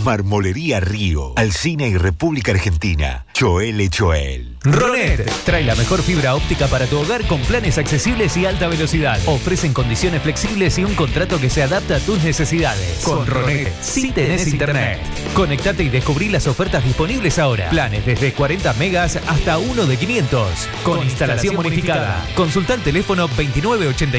Marmolería Río, Alsina y República Argentina. Choel Choel. Ronet trae la mejor fibra óptica para tu hogar con planes accesibles y alta velocidad. Ofrecen condiciones flexibles y un contrato que se adapta a tus necesidades. Con Ronet, sí tenés internet. Conectate y descubrí las ofertas disponibles ahora. Planes desde 40 megas hasta uno de 500. Con instalación bonificada. Consulta el teléfono 2984.